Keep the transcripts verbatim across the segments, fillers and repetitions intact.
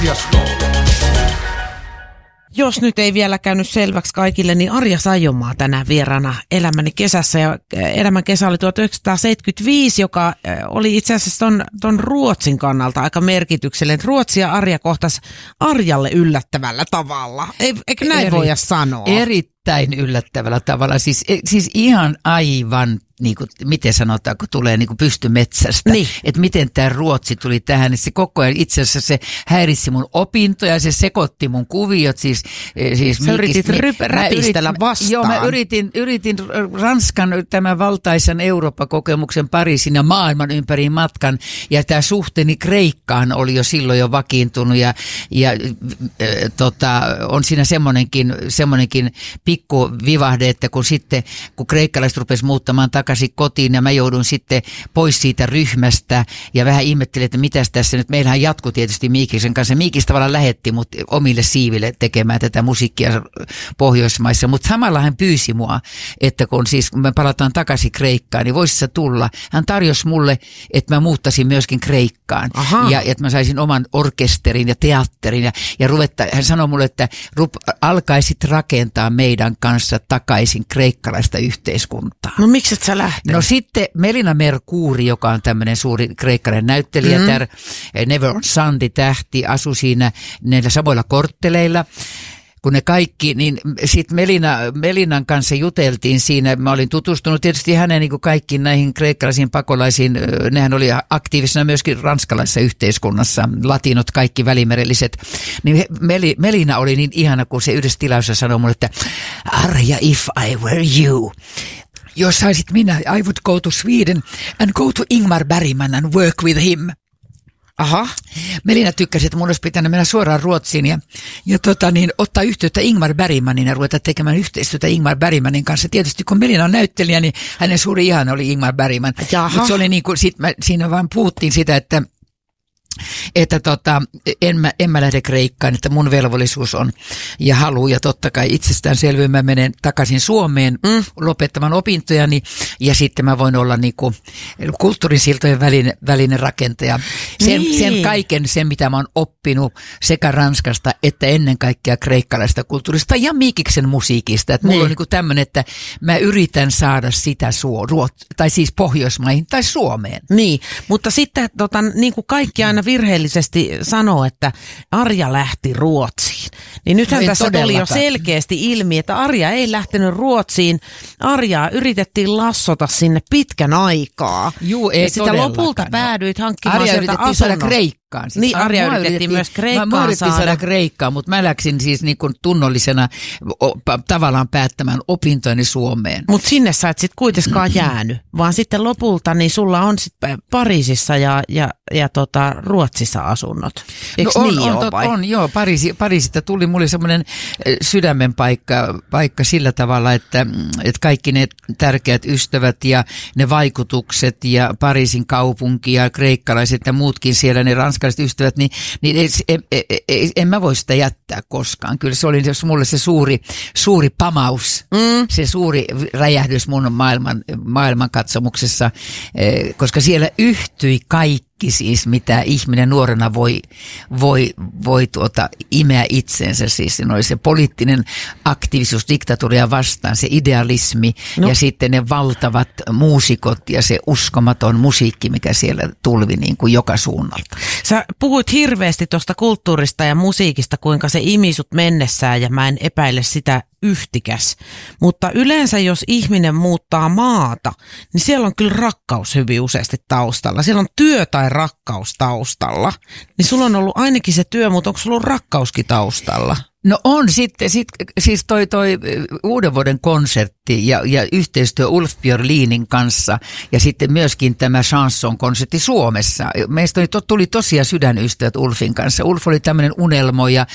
Fiastoon. Jos nyt ei vielä käynyt selväksi kaikille, niin Arja Saijonmaa tänään vieraana Elämäni kesässä. Ja Elämän kesä oli tuhatyhdeksänsataaseitsemänkymmentäviisi, joka oli itse asiassa ton, ton Ruotsin kannalta aika merkityksellinen. Ruotsi ja Arja kohtas Arjalle yllättävällä tavalla. Eikö näin Eri, voida sanoa? Erittäin yllättävällä tavalla. Siis, siis ihan aivan, niin kuin, miten sanotaan, kun tulee niin kuin pystymetsästä. Niin. Että miten tämä Ruotsi tuli tähän. Niin se koko ajan itse asiassa se häiritsi mun opintoja, se sekoitti mun kuviot. Siis, siis Sä yritit ryp- räpistellä yritin, vastaan. Joo, mä yritin, yritin Ranskan tämän valtaisan Eurooppa-kokemuksen Pariisin ja maailman ympäri matkan. Ja tämä suhteeni Kreikkaan oli jo silloin jo vakiintunut. Ja, ja äh, tota, on siinä semmoinenkin, semmoinenkin pikku vivahde, että kun sitten, kun kreikkalaiset rupesi muuttamaan takaisin kotiin ja mä joudun sitten pois siitä ryhmästä ja vähän ihmettelin, että mitäs tässä nyt. Meillähän jatkui tietysti Miikiksen kanssa. Miikis tavallaan lähetti mut omille siiville tekemään tätä musiikkia Pohjoismaissa, mutta samalla hän pyysi mua, että kun siis kun me palataan takaisin Kreikkaan, niin voisi se tulla. Hän tarjosi mulle, että mä muuttaisin myöskin Kreikkaan. Aha. Ja että mä saisin oman orkesterin ja teatterin ja, ja ruvetta, hän sanoi mulle, että rup, alkaisit rakentaa meidän kanssa takaisin kreikkalaista yhteiskuntaa. No miksi et sä lähtenyt? No sitten Melina Mercouri, joka on tämmöinen suuri kreikkalainen näyttelijä, mm-hmm. tär, Never on Sunday tähti, asui siinä näillä samoilla kortteleilla. Kun ne kaikki, niin sitten Melina, Melinan kanssa juteltiin siinä. Mä olin tutustunut tietysti hänen niin kuin kaikkiin näihin kreikkalaisiin pakolaisiin. Nehän oli aktiivisena myöskin ranskalaisessa yhteiskunnassa, latinot, kaikki välimerelliset. Niin Meli, Melina oli niin ihana, kun se yhdessä tilauksessa sanoi mulle, että Arja, if I were you. Jos saisit minä, I would go to Sweden and go to Ingmar Bergman and work with him. Aha. Melina tykkäsi, että mun olisi pitänyt mennä suoraan Ruotsiin ja, ja tota niin, ottaa yhteyttä Ingmar Bergmanin ja ruveta tekemään yhteistyötä Ingmar Bergmanin kanssa. Tietysti kun Melina on näyttelijä, niin hänen suuri ihana oli Ingmar Bergman. Mutta se oli niin kuin, sit mä, siinä vaan puhuttiin sitä, että että tota, en, mä, en mä lähde Kreikkaan, että mun velvollisuus on ja halu ja totta kai itsestään mä menen takaisin Suomeen mm. lopettamaan opintojani ja sitten mä voin olla niinku kulttuurisiltojen välinen, välinen rakentaja. Sen, niin. sen kaiken, sen mitä mä oon oppinut sekä Ranskasta että ennen kaikkea kreikkalaista kulttuurista ja Miikiksen musiikista. Että mulla niin. on niinku tämmöinen, että mä yritän saada sitä suo, ruot, tai siis Pohjoismaihin tai Suomeen. Niin, mutta sitten tota, niin kuin kaikki aina virheellisesti sanoo, että Arja lähti Ruotsiin. Niin nythän no tässä tuli jo selkeästi ilmi, että Arja ei lähtenyt Ruotsiin. Arjaa yritettiin lassota sinne pitkän aikaa. Juu, ei ja sitä lopulta päädyit hankkimaan Arja sieltä asunnon. Arja yritettiin saada Kreikkaan. Siis niin, Arja yritettiin, yritettiin myös Kreikkaan saada. Mä yritettiin saada Kreikkaan, mutta mä läksin siis niin kuin tunnollisena o, pa, tavallaan päättämään opintojeni Suomeen. Mutta sinne sä et sitten kuitenkaan jäänyt, vaan sitten lopulta niin sulla on sitten Pariisissa ja, ja, ja tota, Ruotsissa asunnot. Eikö no on, niin on, ole, tot, on, joo. Pariisi, Pariisista tuli mulle semmoinen sydämen paikka, paikka sillä tavalla, että, että kaikki ne tärkeät ystävät ja ne vaikutukset ja Pariisin kaupunki ja kreikkalaiset ja muutkin siellä, ne ranskalaiset ystävät, niin, niin ei, en, en, en mä voi sitä jättää koskaan. Kyllä se oli mulle se suuri, suuri pamaus, mm. se suuri räjähdys mun maailman, maailmankatsomuksessa, koska siellä yhtyi kaikki. Siis mitä ihminen nuorena voi, voi, voi tuota, imeä itsensä, siis se oli se poliittinen aktiivisuus diktatuuria vastaan, se idealismi no. ja sitten ne valtavat muusikot ja se uskomaton musiikki, mikä siellä tulvi niin kuin joka suunnalta. Sä puhuit hirveästi tuosta kulttuurista ja musiikista, kuinka se imi sut mennessään ja mä en epäile sitä yhtikäs. Mutta yleensä jos ihminen muuttaa maata, niin siellä on kyllä rakkaus hyvin useasti taustalla. Siellä on työ tai rakkaus taustalla. Niin sulla on ollut ainakin se työ, mutta onko sulla ollut rakkauskin taustalla? No on sitten, sit, siis toi, toi uuden vuoden konsertti ja, ja yhteistyö Ulf Björlinin kanssa ja sitten myöskin tämä chanson-konsertti Suomessa. Meistä tuli tosiaan sydänystävät Ulfin kanssa. Ulf oli tämmöinen unelmoija,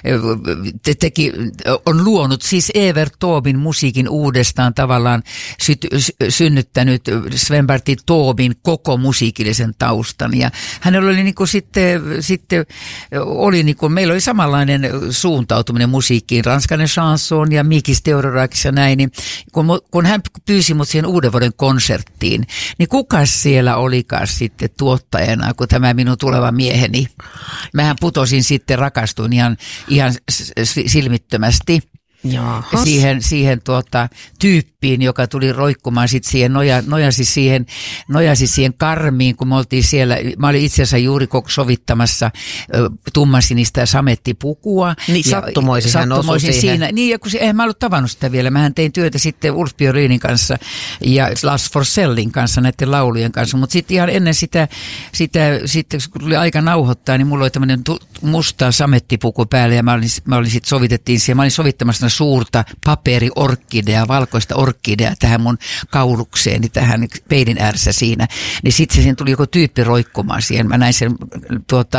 te, teki, on luonut siis Evert Taubin musiikin uudestaan tavallaan syt, synnyttänyt Sven-Bertil Taubin koko musiikillisen taustan ja hänellä oli niin kuin sitten, sitten oli niin kuin, meillä oli samanlainen suuntaut suuntautuminen musiikkiin, ranskainen chanson ja Mikis Theodorakis ja näin, niin kun, kun hän pyysi mut siihen uuden vuoden konserttiin, niin kukas siellä olikaan sitten tuottajana, kun tämä minun tuleva mieheni. Mähän putosin sitten, rakastuin ihan, ihan silmittömästi. Jaahas. Siihen, siihen tuota, tyyppiin, joka tuli roikkumaan sit siihen, noja, nojasi, siihen, nojasi siihen karmiin, kun me oltiin siellä, mä olin itse asiassa juuri sovittamassa tummansinistä samettipukua. Niin sattumoisin hän osui siihen. Siinä. Niin, ja kun se, eihän mä ollut tavannut sitä vielä, mähän tein työtä sitten Ulf Björlinin kanssa ja Lars Forsellin kanssa, näiden laulujen kanssa, mutta sitten ihan ennen sitä, sitä sitten kun tuli aika nauhoittaa, niin mulla oli tämmöinen musta samettipuku päällä ja mä olin, mä olin sitten sovitettiin siihen, mä olin sovittamassa suurta paperiorkidea, valkoista orkidea tähän mun kaulukseeni, tähän peilin ääressä siinä. Niin sitten siinä tuli joku tyyppi roikkumaan siihen. Mä näin sen tuota,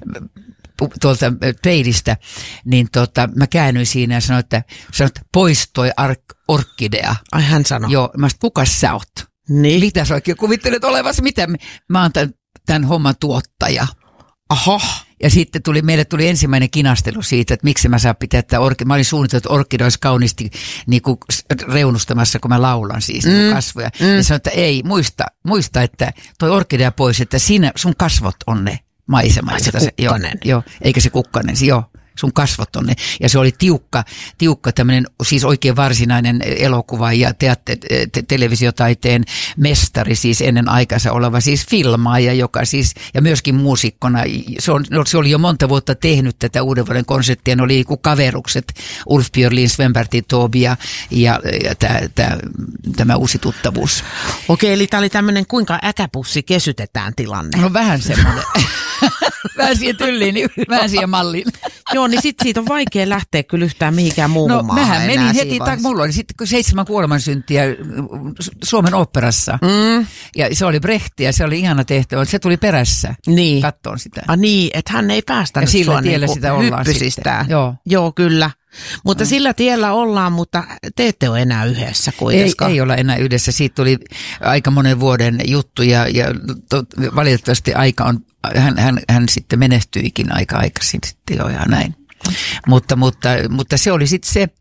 tuolta peilistä, niin tota, mä käännyin siinä ja sanoin, että, sanoin, että pois toi ark- orkidea. Ai hän sanoi. Joo, mä sanoin, kukas sä oot? Niin. Mitä sä oikein kuvittelet olevasi? Mitä? Mä oon tämän, tämän homman tuottaja. Aha. Ja sitten tuli, meille tuli ensimmäinen kinastelu siitä, että miksi mä saan pitää tätä orkidea. Mä olin suunnitellut, että orkidea olisi kauniisti niin kuin reunustamassa, kun mä laulan siis mm. niin kasvoja. Mm. Ja sanoin, että ei, muista, muista, että toi orkidea pois, että siinä sun kasvot on ne maisemat. Se kukkanen. Joo, eikä se kukkanen, joo. Sun kasvot on ne. Ja se oli tiukka, tiukka tämmöinen, siis oikein varsinainen elokuva ja teatte, te, televisiotaiteen mestari, siis ennen aikansa oleva siis filmaaja, joka siis, ja myöskin muusikkona. Se, on, se oli jo monta vuotta tehnyt tätä uuden vuoden konserttia, ne oli kuin kaverukset, Ulf Björlin, Sven-Bertil Taube ja, ja, ja tää, tää, tämä uusi tuttavuus. Okei, eli tämä oli tämmöinen kuinka äkäpussi kesytetään tilanne. No vähän semmoinen. Vähän siihen tylliin, niin vähän siihen malliin. Joo, niin sit siitä on vaikea lähteä kyllä yhtään mihinkään muuhun no, maahan. No mähän menin heti, ta- mulla oli sitten seitsemän kuolemansyntiä Suomen oopperassa. Mm. Ja se oli Brehti ja se oli ihana tehtävä. Se tuli perässä niin. kattoon sitä. Ah niin, että hän ei päästänyt sillä sua tiellä niinku sitä ollaan hyppysistään. Joo. Joo, kyllä. Mutta no. sillä tiellä ollaan, mutta te ette ole enää yhdessä kuitenkaan. Ei, ei olla enää yhdessä. Siitä tuli aika monen vuoden juttu ja, ja to, valitettavasti aika on, hän, hän, hän sitten menehtyikin aika aikaisin sitten jo ja näin. Mutta, mutta, mutta se oli sitten se,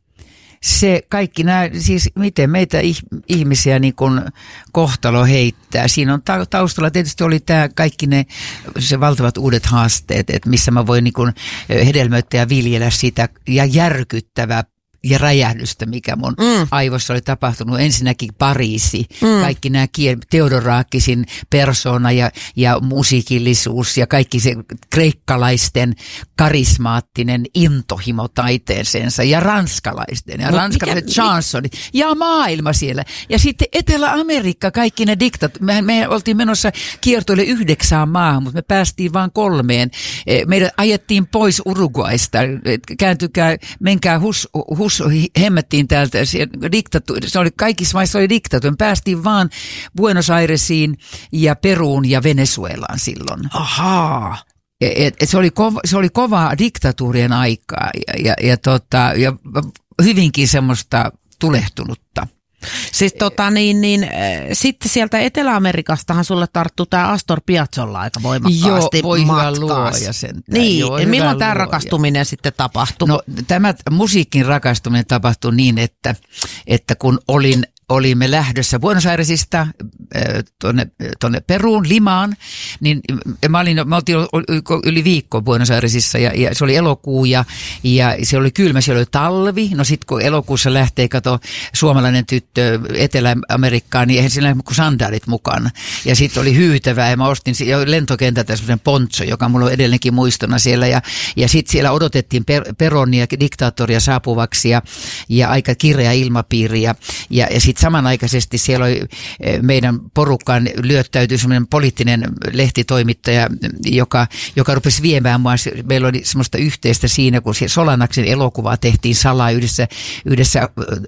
se kaikki nämä, siis miten meitä ihmisiä niin kuin kohtalo heittää. Siinä on taustalla tietysti oli tämä kaikki ne se valtavat uudet haasteet, että missä mä voin niin kuin hedelmöittää ja viljellä sitä ja järkyttävää ja räjähdystä, mikä mun mm. aivossa oli tapahtunut. Ensinnäkin Pariisi, mm. kaikki nämä kiel- Theodorakisin persona ja, ja musiikillisuus ja kaikki se kreikkalaisten karismaattinen intohimo taiteeseensa ja ranskalaisten ja no, ranskalaiset chansonit ja maailma siellä. Ja sitten Etelä-Amerikka, kaikki ne diktat. Me, me oltiin menossa kiertoille yhdeksään maahan, mutta me päästiin vain kolmeen. Meidät ajettiin pois Uruguaista. Kääntykää, menkää hus, hus hemmettiin täältä, diktatu- se oli kaikissa maissa oli diktatuuri. Päästiin vaan Buenos Airesiin ja Peruun ja Venezuelaan silloin. Ahaa. Et, et se, oli kova, se oli kovaa diktatuurien aikaa ja, ja, ja, tota, ja hyvinkin semmoista tulehtunutta. Siis tota niin, niin äh, sitten sieltä Etelä-Amerikastahan sulle tarttuu tämä Astor Piazzolla aika voimakkaasti. Joo, voi hyvä luoja sentään. Niin, Joo, ja milloin tämä luoja. rakastuminen sitten tapahtui? No tämä musiikin rakastuminen tapahtui niin, että, että kun olin olimme lähdössä Buenos Airesista tuonne, tuonne Peruun, Limaan, niin mä olin, me oltiin yli viikko Buenos Airesissa ja, ja se oli elokuu ja, ja se oli kylmä, siellä oli talvi. No sit kun elokuussa lähtee, kato, suomalainen tyttö Etelä-Amerikkaan, niin eihän sillä ole kuin sandaalit mukana. Ja sitten oli hyytävää ja mä ostin lentokentältä semmoisen poncho, joka mulla on edelleenkin muistona siellä ja, ja sitten siellä odotettiin per, Peronia, diktaattoria saapuvaksi ja, ja aika kireä ilmapiiri ja, ja, ja sitten samanaikaisesti siellä oli meidän porukkaan lyöttäytyi semmoinen poliittinen lehtitoimittaja, joka, joka rupesi viemään mua. Meillä oli semmoista yhteistä siinä, kun Solanaksen elokuvaa tehtiin salaa yhdessä, yhdessä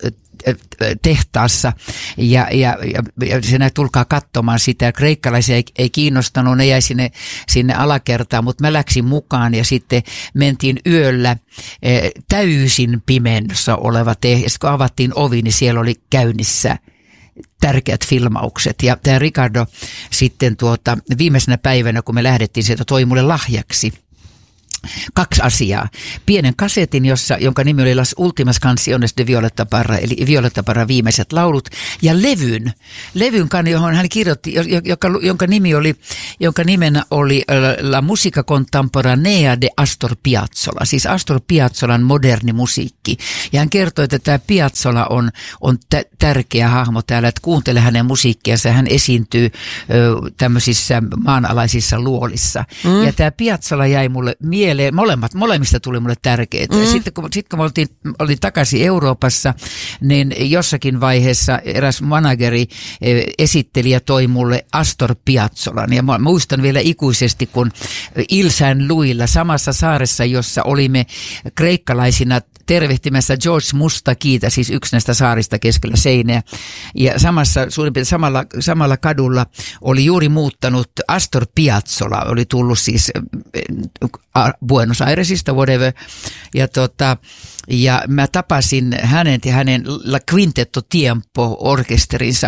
tehtaassa ja, ja, ja, ja se näin, tulkaa katsomaan sitä. Kreikkalaisia ei, ei kiinnostanut, ne jäi sinne, sinne alakertaan, mutta mä läksin mukaan ja sitten mentiin yöllä eh, täysin pimennossa oleva tehdas. Kun avattiin ovi, niin siellä oli käynnissä tärkeät filmaukset. Ja tämä Ricardo sitten tuota, viimeisenä päivänä, kun me lähdettiin sieltä, toi mulle lahjaksi kaksi asiaa. Pienen kasetin, jossa, jonka nimi oli Las Últimas Canciones de Violeta Parra, eli Violeta Parra viimeiset laulut, ja levyn, levyn johon hän kirjoitti, joka, jonka, nimi oli, jonka nimenä oli La Musica Contemporanea de Astor Piazzolla, siis Astor Piazzolan moderni musiikki. Ja hän kertoi, että tämä Piazzolla on, on t- tärkeä hahmo täällä, että kuuntele hänen musiikkiansa, hän esiintyy ö, tämmöisissä maanalaisissa luolissa. Mm. Ja tämä Piazzolla jäi mulle mieleen, molemmat, molemmista tuli mulle tärkeitä. Mm. Sitten kun, sit kun mä oltiin, olin takaisin Euroopassa, niin jossakin vaiheessa eräs manageri, esittelijä toi mulle Astor Piazzolan. Ja mä muistan vielä ikuisesti, kun Ilsan Luilla samassa saaressa, jossa olimme kreikkalaisina tervehtimässä George Mustakiita, siis yksi näistä saarista keskellä seinää. Ja samassa, suurin piirtein samalla, samalla kadulla oli juuri muuttanut Astor Piazzolla, oli tullut siis Buenos Airesista, whatever. Ja, tota, ja mä tapasin hänet ja hänen La Quintetto Tiempo-orkesterinsa.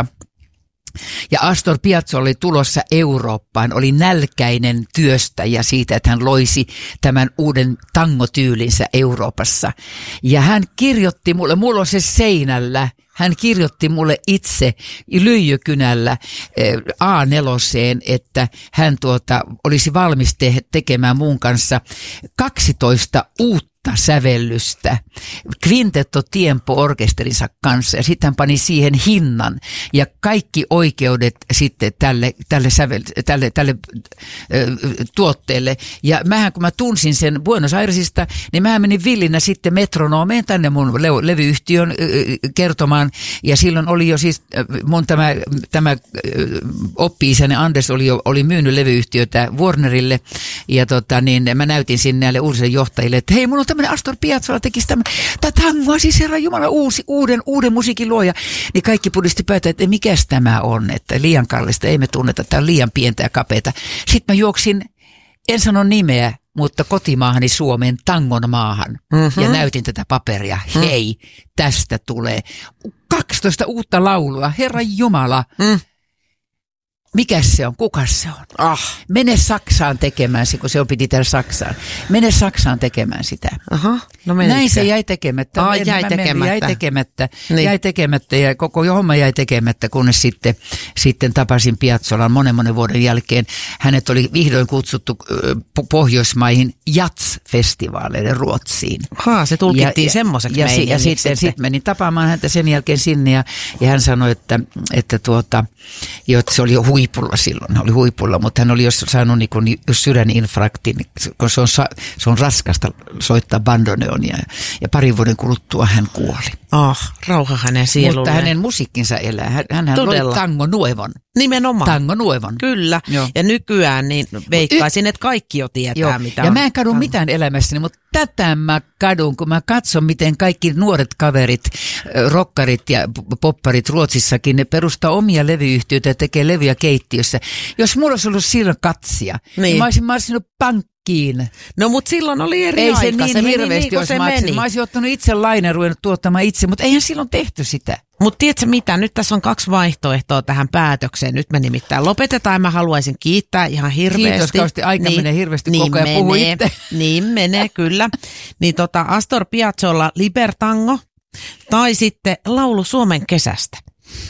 Ja Astor Piazzolla oli tulossa Eurooppaan, oli nälkäinen työstäjä siitä, että hän loisi tämän uuden tangotyylinsä Euroopassa. Ja hän kirjoitti mulle, mulla on se seinällä, hän kirjoitti mulle itse lyijykynällä A neljä, että hän tuota, olisi valmis te- tekemään mun kanssa kaksitoista uutta sävellystä Quintetto Tiempo-orkesterinsa kanssa, ja sitten hän pani siihen hinnan ja kaikki oikeudet sitten tälle, tälle, sävel, tälle, tälle ö, tuotteelle. Ja mähän kun mä tunsin sen Buenos Airesista, niin mähän menin villinä sitten Metronomeen tänne mun le- levyyhtiön ö, kertomaan, ja silloin oli jo siis mun tämä, tämä oppi-isäni Anders oli jo oli myynyt levyyhtiötä Warnerille, ja tota, niin mä näytin sinne näille uusille johtajille, että hei, mulla on tämmöinen Astor Piazzolla tekisi tämmöinen, tämä tangoa, siis herra Jumala, uusi, uuden, uuden musiikin luoja. Niin kaikki pudisti päätä, että mikäs tämä on, että liian kallista, ei me tunneta, tämä on liian pientä ja kapeata. Sitten mä juoksin, en sano nimeä, mutta kotimaahani Suomeen, tangon maahan, mm-hmm. ja näytin tätä paperia. Mm. Hei, tästä tulee kaksitoista uutta laulua, herra Jumala. Mm. Mikäs se on? Kukas se on? Ah. Mene Saksaan tekemään se, kun se on piti tehdä Saksaan. Mene Saksaan tekemään sitä. Aha, no näin se jäi tekemättä. Aa, jäi, mä tekemättä. jäi tekemättä. Niin. Jäi tekemättä ja koko homma jäi tekemättä, kunnes sitten, sitten tapasin Piazzolan monen monen vuoden jälkeen. Hänet oli vihdoin kutsuttu Pohjoismaihin Jats-festivaaleille Ruotsiin. Haa, se tulkittiin ja, semmoiseksi ja, meiningiksi. Ja sitten, sitten. sitten menin tapaamaan häntä sen jälkeen sinne ja, ja hän sanoi, että, että, tuota, jo, että se oli jo huipulla silloin, oli huipulla, mutta hän oli jos saanut niin kuin sydäninfarktin, kun se on, se on raskasta soittaa bandoneonia ja parin vuoden kuluttua hän kuoli. Ah, rauha hänen sielulleen. Mutta hänen musiikkinsa elää. Hän, hän loi tango nuevon. Nimenomaan. Tango nuevon. Kyllä. Joo. Ja nykyään niin veikkaisin, että kaikki jo tietää, Joo. mitä ja on. Ja mä en kadu mitään elämässäni, mutta tätä mä kadun, kun mä katson, miten kaikki nuoret kaverit, rokkarit ja popparit Ruotsissakin, ne perustaa omia levyyhtiöitä ja tekee levyjä keittiössä. Jos mulla olisi ollut silloin katsia, niin, niin mä olisin marssinut pankkiin. No mut silloin oli eri ei aika. Se niin se hirveästi niin, olisi se meni. Mä olisin ottanut itse lainaa, ruvennut tuottamaan itse, mutta eihän silloin tehty sitä. Mutta tiedätkö mitä, nyt tässä on kaksi vaihtoehtoa tähän päätökseen. Nyt me nimittäin lopetetaan ja mä haluaisin kiittää ihan hirveästi. Kiitos kausti, aika niin, menee hirveästi niin koko ajan, puhu itse. Niin menee, kyllä. Niin tota Astor Piazzolla Libertango tai sitten laulu Suomen kesästä.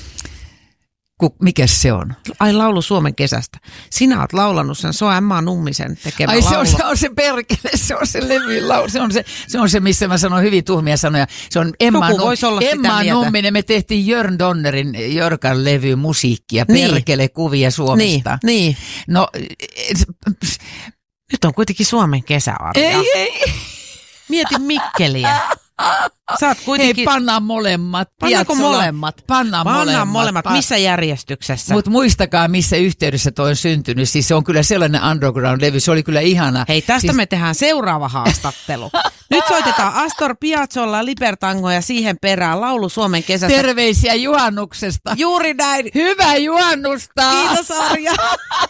Mikäs se on? Ai laulu Suomen kesästä. Sinä oot laulanut sen, se on Emma Nummisen tekemä Ai, laulu. Ai se on se perkele, se on se levyn laulu, se on se, se on se, missä mä sanon hyvin tuhmia sanoja. Se on Emma, Num- Emma Numminen, me tehtiin Jörn Donnerin, Jörkan levy musiikkia, niin. Perkele kuvia Suomesta. Niin, niin. No, nyt on kuitenkin Suomen kesäarja. Ei, ei. Mieti Mikkeliä. Sä oot kuitenkin... Hei, pannaan molemmat. Pannaanko molemmat? Pannaan, pannaan molemmat. molemmat. Pan... Missä järjestyksessä? Mutta muistakaa, missä yhteydessä toi on syntynyt. Siis se on kyllä sellainen underground-levy. Se oli kyllä ihana. Hei, tästä siis... me tehdään seuraava haastattelu. Nyt soitetaan Astor Piazzolla Libertango ja siihen perään laulu Suomen kesästä. Terveisiä juhannuksesta. Juuri näin. Hyvää juhannusta. Kiitos Arja.